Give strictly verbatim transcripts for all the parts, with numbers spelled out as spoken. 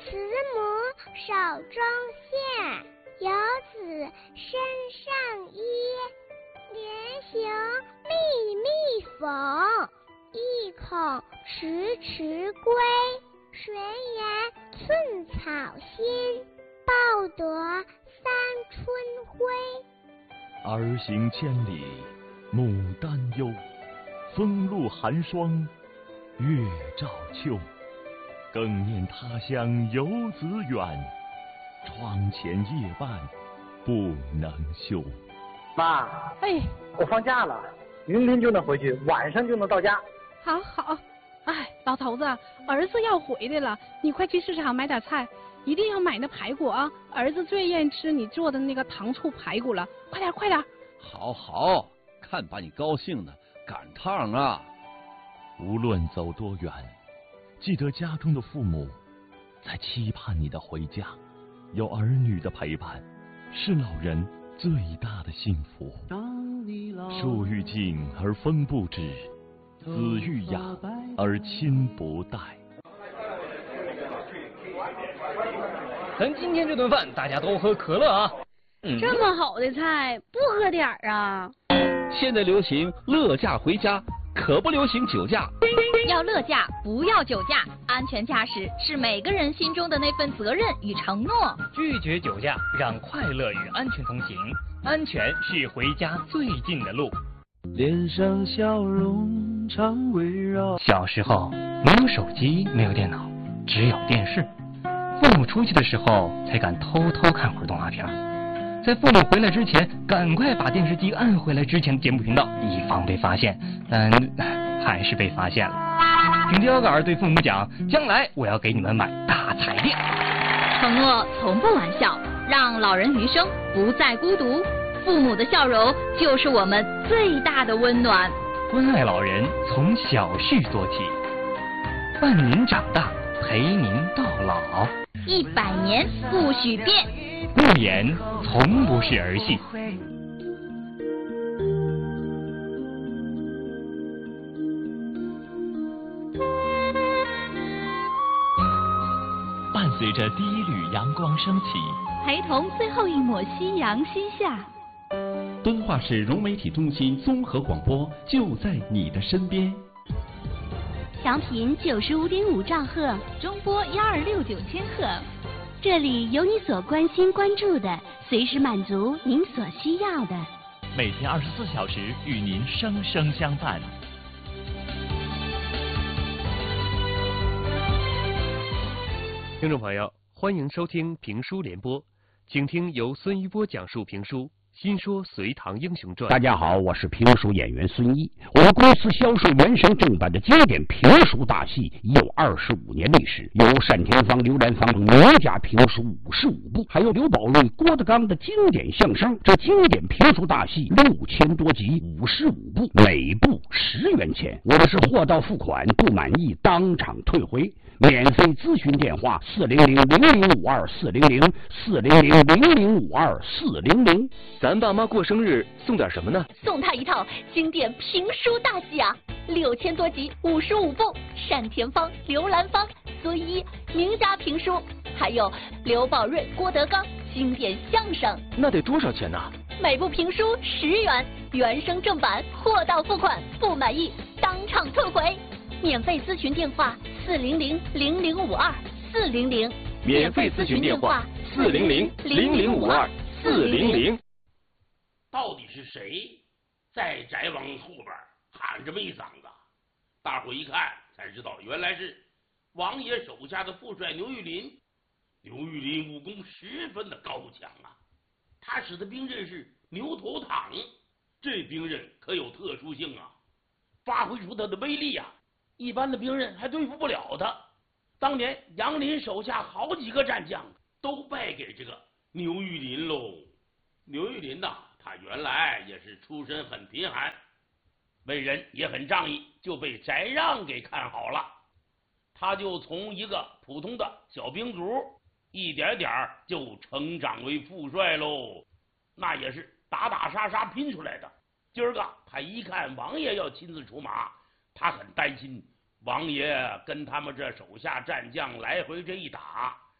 慈母手中线，游子身上衣。连行密密缝，意恐迟迟归。谁言寸草心，报得三春晖。 儿行千里母担忧，风露寒霜月照秋。更念他乡游子远，窗前夜半不能休。 妈， 哎， 我放假了，明天就能回去，晚上就能到家。 好好，哎，老头子，儿子要回来了，你快去市场买点菜，一定要买那排骨啊！儿子最愿意吃你做的那个糖醋排骨了，快点快点！ 好好，看把你高兴的，赶趟啊！ 无论走多远，记得家中的父母在期盼你的回家，有儿女的陪伴，是老人最大的幸福。树欲静而风不止，子欲养而亲不待。 咱今天这顿饭大家都喝可乐啊！ 嗯、这么好的菜不喝点儿啊？ 现在流行乐驾回家，可不流行酒驾。 要乐驾，不要酒驾。安全驾驶是每个人心中的那份责任与承诺。 拒绝酒驾，让快乐与安全同行。安全是回家最近的路。 脸上笑容常围绕。 小时候没有手机，没有电脑，只有电视。父母出去的时候，才敢偷偷看会儿动画片。在父母回来之前，赶快把电视机按回来之前的节目频道，以防被发现。但还是被发现了。凭胶杆对父母讲，将来我要给你们买大彩电。 承诺从不玩笑，让老人余生不再孤独。父母的笑容就是我们最大的温暖。 关爱老人从小事做起，伴您长大，陪您到老。 一百年不许变， 诺言从不是儿戏。 伴随着第一缕阳光升起， 陪同最后一抹夕阳西下。 敦化市融媒体中心综合广播就在你的身边。 调频九十五点五兆赫， 中波幺二六九千赫。 这里有你所关心关注的，随时满足您所需要的。 每天二十四小时与您生生相伴。 听众朋友，欢迎收听评书联播，请听由孙一波讲述评书。新说《隋唐英雄传》。 大家好，我是评书演员孙一。我们公司销售原声正版的经典评书大戏已有二十五年历史，有单田芳、刘兰芳名家评书五十五部，还有刘宝瑞、郭德纲的经典相声。这经典评书大戏六千多集，五十五部，每部十元钱。我们是货到付款，不满意当场退回。免费咨询电话：四零零零零五二四零零四零零零零五二四零零。 咱爸妈过生日送点什么呢？ 送他一套经典评书大戏啊，六千多集，五十五部，单田芳、刘兰芳、孙一名家评书，还有刘宝瑞、郭德纲经典相声。 那得多少钱呢？ 每部评书十元，原声正版，货到付款，不满意当场退回。免费咨询电话：四零零零零五二四零零。 免费咨询电话：四零零零零五二四零零。 到底是谁在翟王后边喊这么一嗓子？大伙一看才知道，原来是王爷手下的副帅牛玉林。牛玉林武功十分的高强啊，他使的兵刃是牛头躺，这兵刃可有特殊性啊，发挥出他的威力啊，一般的兵刃还对付不了他。当年杨林手下好几个战将都败给这个牛玉林喽。牛玉林呐，他原来也是出身很贫寒，为人也很仗义，就被翟让给看好了。他就从一个普通的小兵卒，一点点就成长为副帅喽。那也是打打杀杀拼出来的。今儿个他一看王爷要亲自出马，他很担心王爷跟他们这手下战将来回这一打，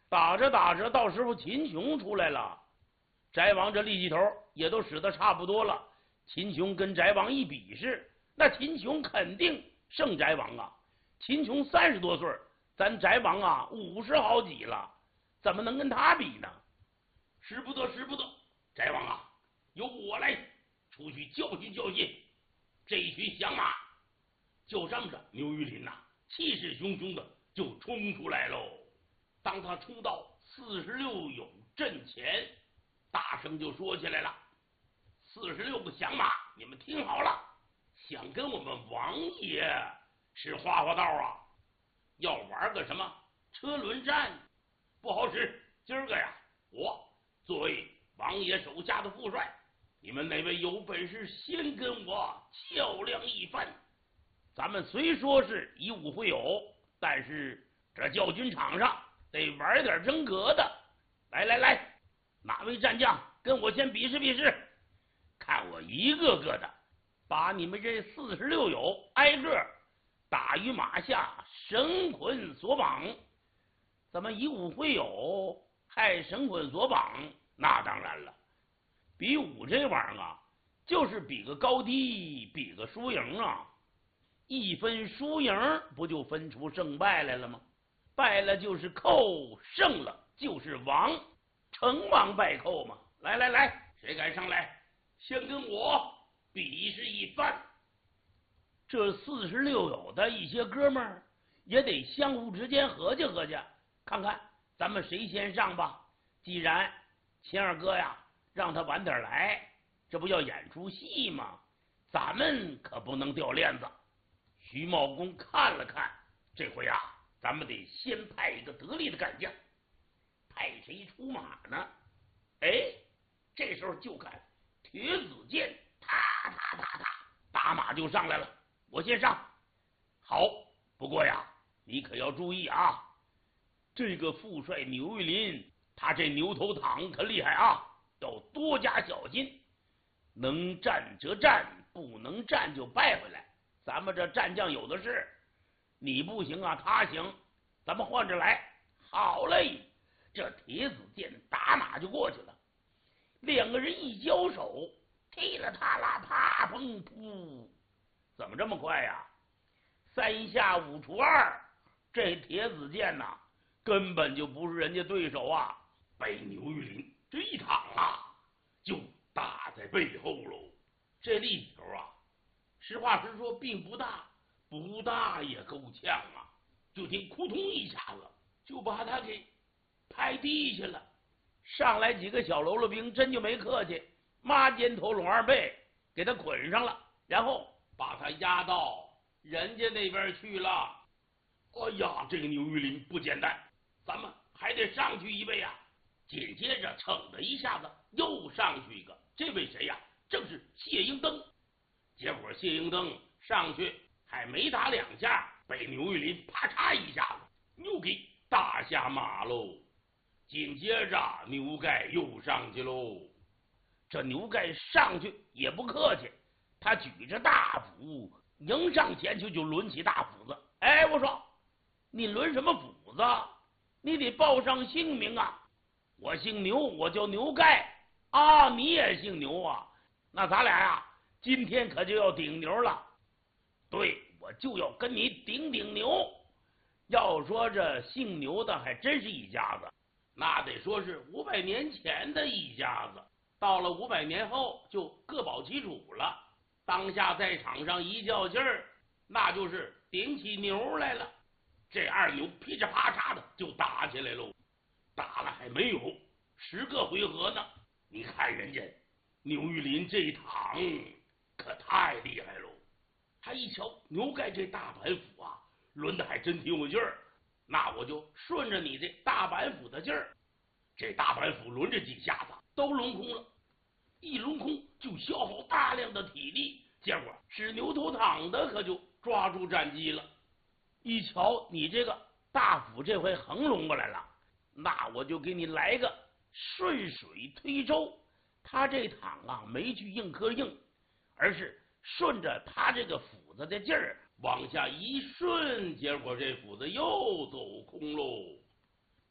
打着打着，到时候秦琼出来了，翟王这力气头也都使得差不多了。秦琼跟翟王一比试，那秦琼肯定胜翟王啊。秦琼三十多岁，咱翟王啊五十好几了，怎么能跟他比呢？使不得，使不得！翟王啊，由我来出去教训教训这一群响马。就这么着，牛玉林呐、啊，气势汹汹的就冲出来喽。当他冲到四十六友阵前，大声就说起来了：“四十六个响马，你们听好了，想跟我们王爷使花花道啊？要玩个什么车轮战？不好使。今儿个呀，我作为王爷手下的副帅，你们哪位有本事先跟我较量一番？咱们虽说是以武会友，但是这教军场上得玩点真格的。来来来，哪位战将跟我先比试比试，看我一个个的把你们这四十六友挨个打于马下，绳捆索绑。怎么以武会友还绳捆索绑？那当然了，比武这玩意儿啊，就是比个高低，比个输赢啊。一分输赢，不就分出胜败来了吗？败了就是寇，胜了就是王，成王败寇嘛。来来来，谁敢上来，先跟我比试一番。这四十六友的一些哥们儿也得相互之间合计合计，看看咱们谁先上吧。既然秦二哥呀让他晚点来，这不要演出戏吗？咱们可不能掉链子。徐茂公看了看，这回啊，咱们得先派一个得力的干将。派谁出马呢？哎，这时候就看铁子健踏踏踏踏打马就上来了。我先上。好，不过呀，你可要注意啊，这个副帅牛玉林，他这牛头躺可厉害啊，要多加小心。能战则战，不能战就败回来。咱们这战将有的是，你不行啊，他行，咱们换着来。好嘞，这铁子健打马就过去了。两个人一交手，踢了他啦，啪砰噗，怎么这么快呀？三下五除二，这铁子健呐、啊，根本就不是人家对手啊！被牛玉林这一躺啊，就打在背后喽。这力气头啊，实话实说并不大，不大也够呛啊！就听扑通一下子，就把他给拍地下了。上来几个小喽啰兵，真就没客气，抹肩头拢二背，给他捆上了，然后把他押到人家那边去了。哎呀，这个牛玉林不简单，咱们还得上去一位啊！紧接着，噌的一下子又上去一个，这位谁呀？正是谢英登。结果谢英登上去还没打两下，被牛玉林啪嚓一下子又给打下马喽。紧接着牛盖又上去喽。这牛盖上去也不客气，他举着大斧迎上前去就抡起大斧子。哎，我说你抡什么斧子？你得报上姓名啊！我姓牛，我叫牛盖啊，你也姓牛啊？那咱俩呀、啊，今天可就要顶牛了。对，我就要跟你顶顶牛。要说这姓牛的还真是一家子，那得说是五百年前的一家子，到了五百年后就各保其主了。当下在场上一较劲儿，那就是顶起牛来了。这二牛噼里啪嚓的就打起来喽，打了还没有十个回合呢。你看人家牛玉林这一躺可太厉害喽！他一瞧牛盖这大板斧啊，抡的还真挺有劲儿，那我就顺着你这大板斧的劲儿，这大板斧抡着几下子都抡空了，一抡空就消耗大量的体力，结果使牛头躺的可就抓住战机了。一瞧你这个大斧这回横抡过来了，那我就给你来个顺水推舟。他这躺啊没去硬磕硬，而是顺着他这个斧子的劲儿往下一顺，结果这斧子又走空喽。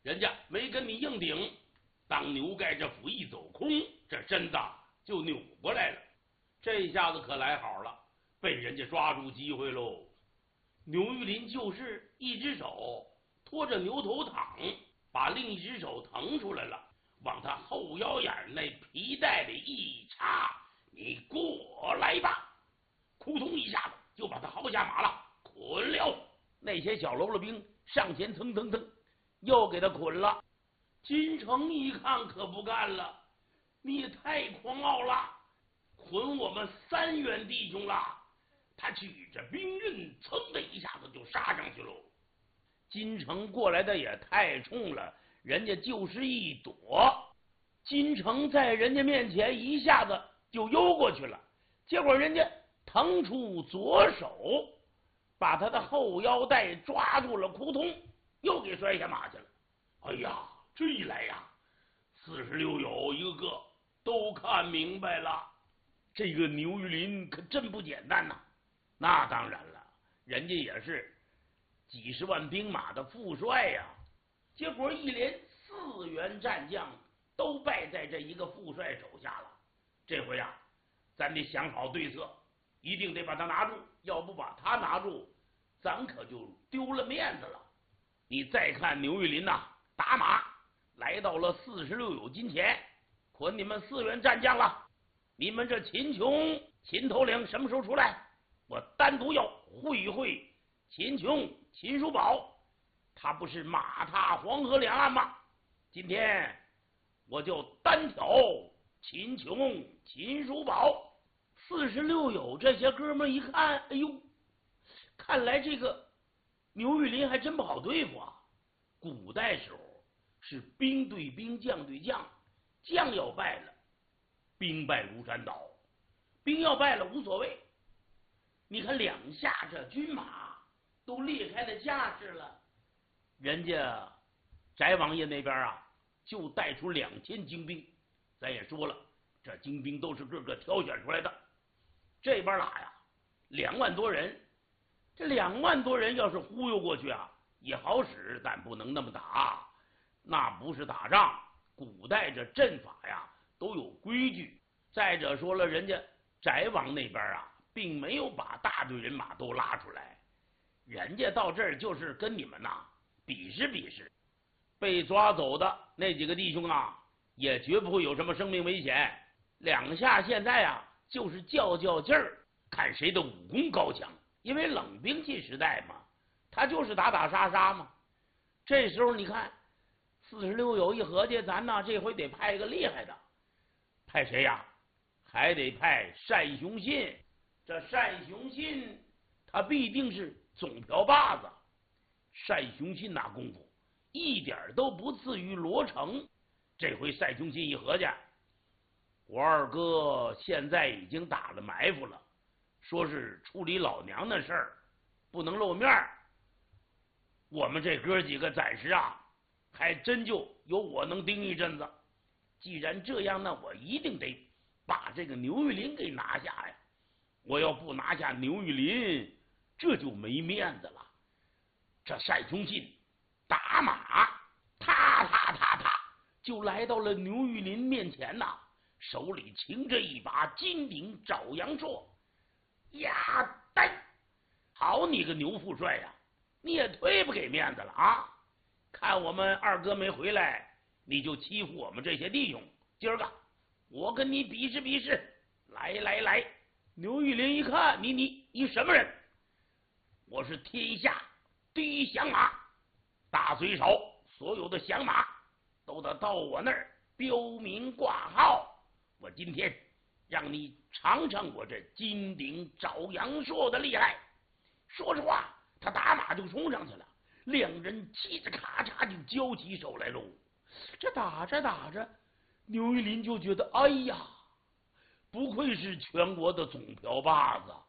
人家没跟你硬顶，当牛盖这斧一走空，这身子就扭过来了。这下子可来好了，被人家抓住机会喽。牛玉林就是一只手拖着牛头躺，把另一只手腾出来了，往他后腰眼那皮带里一插，你过来吧，扑通一下子就把他薅下马了，捆了。那些小喽啰兵上前腾腾腾又给他捆了。金城一看可不干了，你也太狂傲了，捆我们三员弟兄了。他举着兵刃噌的一下子就杀上去喽。金城过来的也太冲了，人家就是一躲，金城在人家面前一下子就悠过去了，结果人家腾出左手把他的后腰带抓住了，扑通又给摔下马去了。哎呀，这一来呀，四十六友一个个都看明白了，这个牛玉林可真不简单呐。那当然了，人家也是几十万兵马的副帅呀，结果一连四员战将都败在这一个副帅手下了。这回呀，咱得想好对策，一定得把他拿住，要不把他拿住，咱可就丢了面子了。你再看牛玉林呐、啊，打马来到了四十六友金前，捆你们四员战将了。你们这秦琼、秦头领什么时候出来？我单独要会一会秦琼、秦叔宝，他不是马踏黄河两岸吗？今天我就单挑秦琼、秦叔宝。四十六友这些哥们一看，哎呦，看来这个牛玉林还真不好对付啊。古代时候是兵对兵，将对将，将要败了，兵败如山倒；兵要败了无所谓。你看两下这军马都裂开了架势了，人家翟王爷那边啊就带出两千精兵，咱也说了，这精兵都是各个挑选出来的。这边打呀，两万多人，这两万多人要是忽悠过去啊，也好使，但不能那么打，那不是打仗。古代这阵法呀都有规矩。再者说了，人家翟王那边啊并没有把大队人马都拉出来，人家到这儿就是跟你们呐、啊、比试比试。被抓走的那几个弟兄啊，也绝不会有什么生命危险。两下现在啊，就是较较劲儿，看谁的武功高强。因为冷兵器时代嘛，他就是打打杀杀嘛。这时候你看，四十六友一合计，咱呢这回得派一个厉害的，派谁呀？还得派单雄信。这单雄信他必定是总瓢把子，单雄信那功夫一点都不次于罗成。这回单雄信一合计，我二哥现在已经打了埋伏了，说是处理老娘的事儿不能露面，我们这哥几个暂时啊还真就有我能盯一阵子。既然这样，那我一定得把这个牛玉林给拿下呀！我要不拿下牛玉林，这就没面子了。这单雄信打马，踏踏踏踏就来到了牛玉林面前呐、啊，手里擎着一把金鼎爪阳槊。呀呆，好你个牛副帅呀、啊，你也忒不给面子了啊！看我们二哥没回来，你就欺负我们这些弟兄。今儿个我跟你比试比试，来来来！牛玉林一看，你你你什么人？我是天下第一响马，大隋朝所有的响马都得到我那儿标明挂号。我今天让你尝尝我这金鼎爪阳槊的厉害。说实话，他打马就冲上去了，两人气着咔嚓就交起手来喽。这打着打着，牛玉林就觉得，哎呀，不愧是全国的总瓢把子，